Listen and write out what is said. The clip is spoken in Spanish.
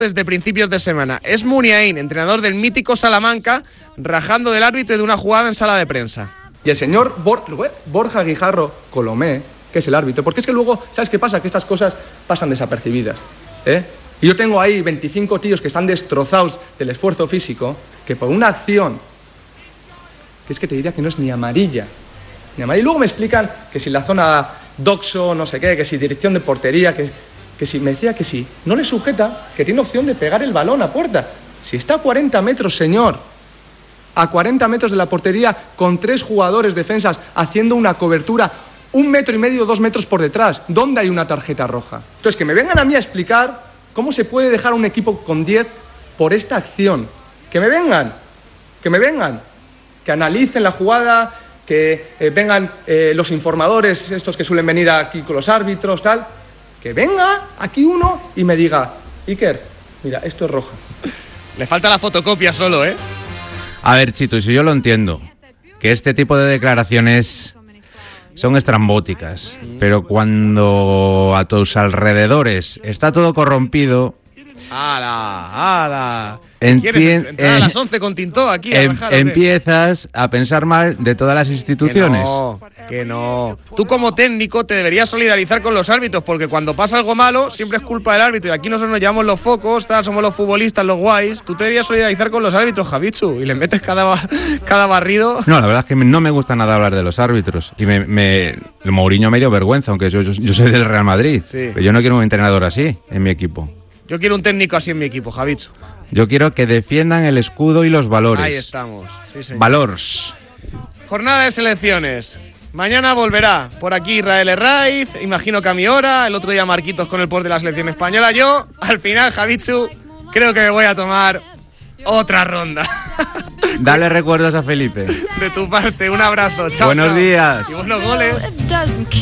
desde principios de semana. Es Muniain, entrenador del mítico Salamanca, rajando del árbitro y de una jugada en sala de prensa. Y el señor Borja Guijarro Colomé, que es el árbitro, porque es que luego, ¿sabes qué pasa? Que estas cosas pasan desapercibidas, Y yo tengo ahí 25 tíos que están destrozados del esfuerzo físico, que por una acción, que es que te diría que no es ni amarilla, ni amarilla. Y luego me explican que si la zona doxo, no sé qué, que si dirección de portería, que si me decía que si no le sujeta, que tiene opción de pegar el balón a puerta. Si está a 40 metros, señor, a 40 metros de la portería, con 3 jugadores defensas haciendo una cobertura 1,5 metros, 2 metros por detrás, ¿dónde hay una tarjeta roja? Entonces, que me vengan a mí a explicar cómo se puede dejar a un equipo con 10 por esta acción. Que me vengan, que analicen la jugada, que vengan los informadores, estos que suelen venir aquí con los árbitros, tal, que venga aquí uno y me diga, Iker, mira, esto es roja. Le falta la fotocopia solo, ¿eh? A ver, Chito, y si yo lo entiendo, que este tipo de declaraciones son estrambóticas, pero cuando a tus alrededores está todo corrompido... ¡Hala! ¿Quieres entrar a las 11 con Tintó aquí a rajar, empiezas a pensar mal de todas las instituciones. Que no. Tú como técnico te deberías solidarizar con los árbitros, porque cuando pasa algo malo siempre es culpa del árbitro, y aquí nosotros nos llevamos los focos, somos los futbolistas, los guays. Tú te deberías solidarizar con los árbitros, Javichu, y le metes cada barrido. No, la verdad es que no me gusta nada hablar de los árbitros, y Mourinho me dio vergüenza, aunque yo soy del Real Madrid, sí. Pero yo no quiero un entrenador así en mi equipo. Yo quiero un técnico así en mi equipo, Javichu. Yo quiero que defiendan el escudo y los valores. Ahí estamos. Sí, señor. Valors. Jornada de selecciones. Mañana volverá por aquí Israel Herraiz, imagino que a mi hora, el otro día Marquitos con el post de la selección española. Yo, al final, Javichu, creo que me voy a tomar otra ronda. Dale recuerdos a Felipe. De tu parte, un abrazo. Chao. Buenos días. Y buenos goles.